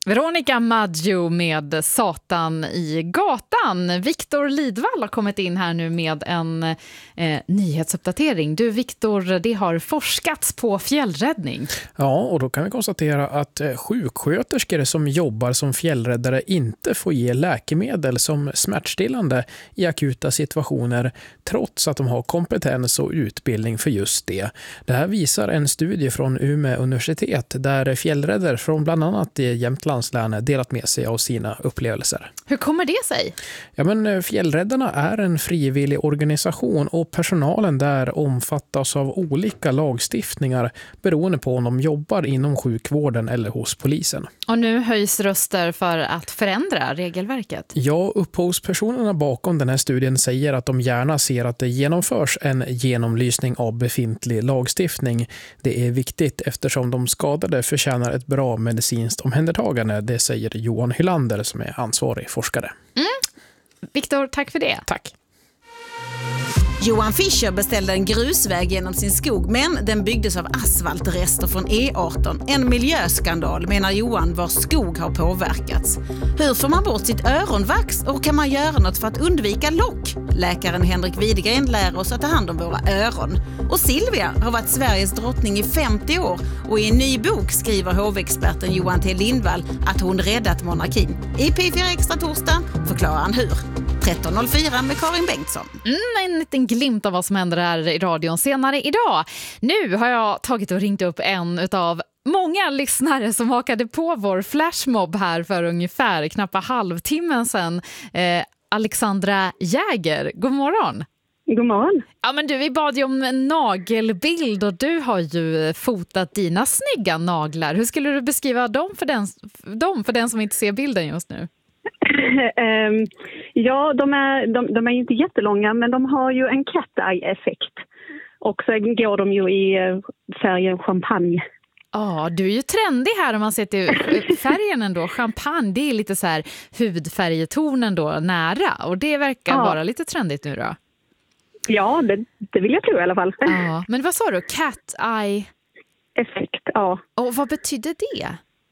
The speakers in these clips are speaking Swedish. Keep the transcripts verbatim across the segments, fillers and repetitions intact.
Veronica Maggio med Satan i gatan. Viktor Lidvall har kommit in här nu med en eh, nyhetsuppdatering. Du Viktor, det har forskats på fjällräddning. Ja, och då kan vi konstatera att eh, sjuksköterskor som jobbar som fjällräddare inte får ge läkemedel som smärtstillande i akuta situationer trots att de har kompetens och utbildning för just det. Det här visar en studie från Umeå universitet där fjällräddare från bland annat Jämtland delat med sig av sina upplevelser. Hur kommer det sig? Ja, men Fjällräddarna är en frivillig organisation och personalen där omfattas av olika lagstiftningar beroende på om de jobbar inom sjukvården eller hos polisen. Och nu höjs röster för att förändra regelverket. Ja, upphovspersonerna bakom den här studien säger att de gärna ser att det genomförs en genomlysning av befintlig lagstiftning. Det är viktigt eftersom de skadade förtjänar ett bra medicinskt omhändertagande. Det säger Johan Hylander som är ansvarig forskare. Mm. Viktor, tack för det. Tack. Johan Fischer beställde en grusväg genom sin skog, men den byggdes av asfaltrester från E arton. En miljöskandal, menar Johan, vars skog har påverkats. Hur får man bort sitt öronvax och kan man göra något för att undvika lock? Läkaren Henrik Widegren lär oss att ta hand om våra öron. Och Silvia har varit Sveriges drottning i femtio år och i en ny bok skriver hovexperten Johan T. Lindvall att hon räddat monarkin. I P fyra Extra torsdag förklarar han hur. tretton noll fyra med Karin Bengtsson. Mm, en liten glimt av vad som händer här i radion senare idag. Nu har jag tagit och ringt upp en utav många lyssnare som hakade på vår flashmob här för ungefär knappt halvtimmen sedan. Eh, Alexandra Jäger, god morgon. God morgon. Ja, men du, vi bad ju om en nagelbild och du har ju fotat dina snygga naglar. Hur skulle du beskriva dem för den, dem för den som inte ser bilden just nu? um, ja, de är, de, de är inte jättelånga, men de har ju en cat-eye-effekt. Och så går de ju i färgen champagne. Ja, du är ju trendig här om man ser till färgen ändå. Champagne, det är lite så här hudfärgetonen då nära. Och det verkar ja. vara lite trendigt nu då. Ja, det, det vill jag tro i alla fall. Ja, men vad sa du? Cat-eye? Effekt, ja. Och vad betyder det?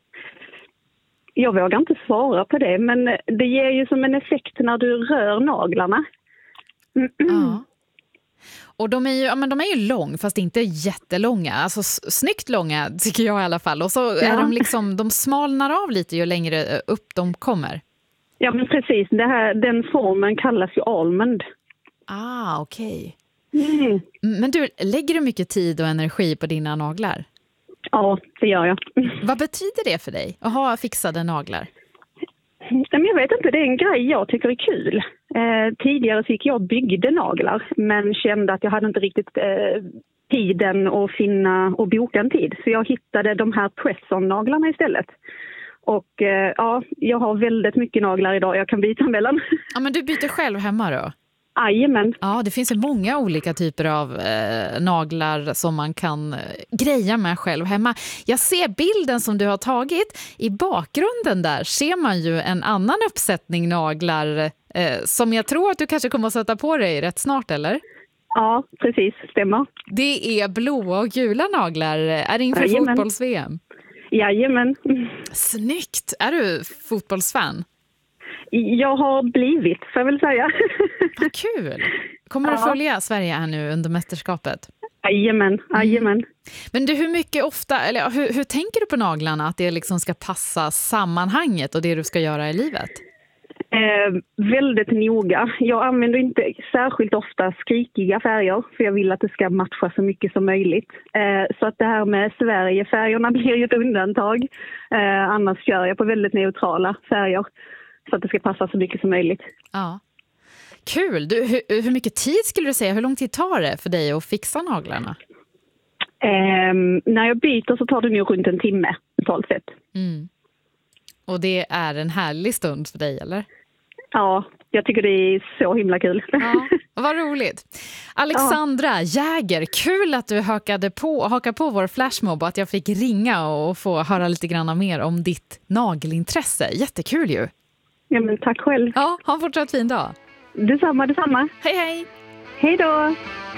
Jag vågar inte svara på det, men det ger ju som en effekt när du rör naglarna. Mm. Ja. Och de är ju, ja, men de är ju lång, fast inte jättelånga. Alltså s- snyggt långa tycker jag i alla fall. Och så är ja. de liksom, de smalnar av lite ju längre upp de kommer. Ja, men precis. Det här, den formen kallas ju almond. Ah, okej. Okay. Mm. Men du, lägger du mycket tid och energi på dina naglar? Ja, det gör jag. Vad betyder det för dig att ha fixade naglar? Jag vet inte, det är en grej jag tycker är kul. Eh, tidigare fick jag byggde naglar, men kände att jag hade inte riktigt eh, tiden att finna och boka en tid. Så jag hittade de här press-on-naglarna istället. Och eh, ja, jag har väldigt mycket naglar idag jag kan byta mellan. Ja, men du byter själv hemma då? Jajamän. Ja, det finns ju många olika typer av eh, naglar som man kan eh, greja med själv hemma. Jag ser bilden som du har tagit. I bakgrunden där ser man ju en annan uppsättning naglar eh, som jag tror att du kanske kommer att sätta på dig rätt snart, eller? Ja, precis. Stämmer. Det är blåa och gula naglar. Är det inför Jajamän. fotbolls-V M? Jajamän. Snyggt! Är du fotbollsfan? Jag har blivit, får jag väl säga. Vad kul! Kommer du ja. följa Sverige här nu under mästerskapet? Jajamän, jajamän. Mm. Men du, hur mycket ofta, eller hur, hur tänker du på naglarna att det liksom ska passa sammanhanget och det du ska göra i livet? Eh, väldigt noga. Jag använder inte särskilt ofta skrikiga färger för jag vill att det ska matcha så mycket som möjligt. Eh, så att det här med Sverigefärgerna blir ju ett undantag. Eh, annars kör jag på väldigt neutrala färger så att det ska passa så mycket som möjligt. Ja. Kul! Du, hur, hur mycket tid skulle du säga, hur lång tid tar det för dig att fixa naglarna? Eh, när jag byter så tar det nog runt en timme totalt sett. Mm. Och det är en härlig stund för dig, eller? Ja, jag tycker det är så himla kul. Ja, vad roligt. Alexandra ja. Jäger, kul att du hakade på, hakade på vår flashmob och att jag fick ringa och få höra lite grann mer om ditt nagelintresse. Jättekul ju. Ja, men tack själv. Ja, ha en fortsatt fin dag. Detsamma, detsamma. Hej, hej. Hej då.